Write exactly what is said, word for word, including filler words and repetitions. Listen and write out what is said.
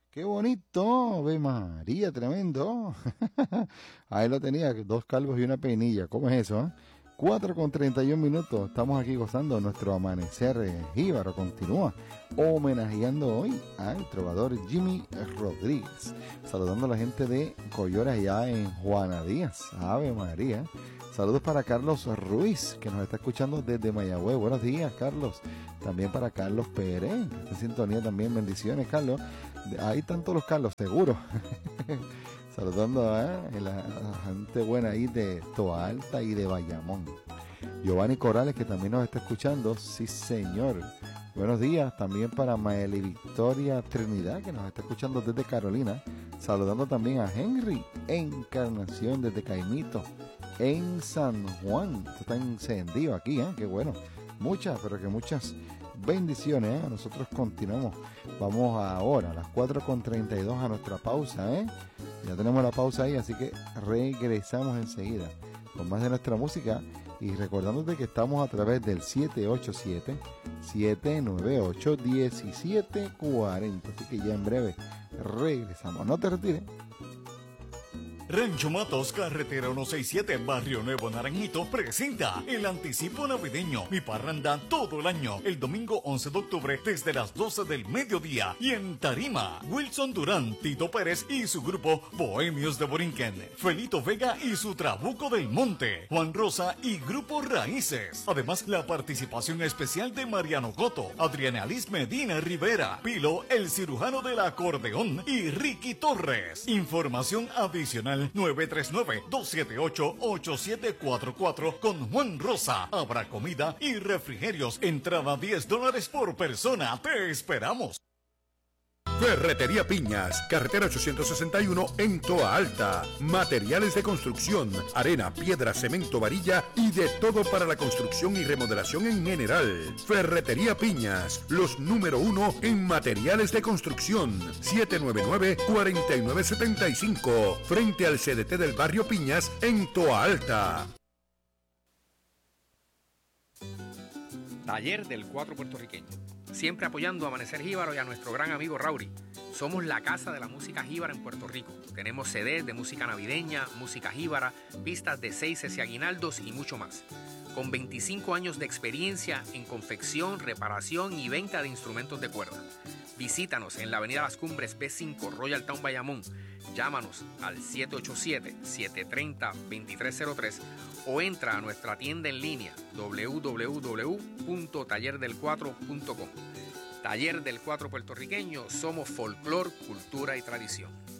¡Qué bonito! ¡Ave María, tremendo! Ahí lo tenía, dos calvos y una peinilla. ¿Cómo es eso? Eh? cuatro con treinta y un minutos. Estamos aquí gozando nuestro amanecer eh, jíbaro. Continúa homenajeando hoy al trovador Jimmy Rodríguez. Saludando a la gente de Collora allá en Juana Díaz. ¡Ave María! Saludos para Carlos Ruiz, que nos está escuchando desde Mayagüez. Buenos días, Carlos. También para Carlos Pérez, que está en sintonía también. Bendiciones, Carlos. Ahí están todos los Carlos, seguro. Saludando a ¿eh? la, la gente buena ahí de Toa Alta y de Bayamón. Giovanni Corales, que también nos está escuchando. Sí, señor. Buenos días. También para Maeli Victoria Trinidad, que nos está escuchando desde Carolina. Saludando también a Henry Encarnación desde Caimito, en San Juan. Esto está encendido aquí, ¿eh? Qué bueno. Muchas, pero que muchas bendiciones, ¿eh? Nosotros continuamos. Vamos ahora a las cuatro con treinta y dos a nuestra pausa, ¿eh? Ya tenemos la pausa ahí, así que regresamos enseguida con más de nuestra música y recordándote que estamos a través del siete ocho siete, siete nueve ocho, uno siete cuatro cero. Así que ya en breve regresamos. No te retires. Rancho Matos, carretera ciento sesenta y siete, Barrio Nuevo Naranjito, presenta el anticipo navideño, mi parranda todo el año, el domingo once de octubre desde las doce del mediodía. Y en Tarima, Wilson Durán, Tito Pérez y su grupo Bohemios de Borinquen, Felito Vega y su Trabuco del Monte, Juan Rosa y Grupo Raíces. Además, la participación especial de Mariano Coto, Adriana Liz Medina Rivera, Pilo, el cirujano del acordeón y Ricky Torres. Información adicional nueve tres nueve, dos siete ocho, ocho siete cuatro cuatro con Juan Rosa. Habrá comida y refrigerios. Entrada diez dólares por persona. Te esperamos. Ferretería Piñas, carretera ochocientos sesenta y uno en Toa Alta. Materiales de construcción, arena, piedra, cemento, varilla y de todo para la construcción y remodelación en general. Ferretería Piñas, los número uno en materiales de construcción. siete nueve nueve, cuatro nueve siete cinco, frente al C D T del barrio Piñas en Toa Alta. Taller del Cuatro Puertorriqueño. Siempre apoyando a Amanecer Jíbaro y a nuestro gran amigo Rauri. Somos la casa de la música jíbara en Puerto Rico. Tenemos C Ds de música navideña, música jíbara, pistas de seises y aguinaldos y mucho más. Con veinticinco años de experiencia en confección, reparación y venta de instrumentos de cuerda. Visítanos en la avenida Las Cumbres B cinco, Royal Town, Bayamón. Llámanos al siete ocho siete, siete tres cero, dos tres cero tres o entra a nuestra tienda en línea doble u doble u doble u punto taller del cuatro punto com. Taller del Cuatro Puertorriqueño, somos folclor, cultura y tradición.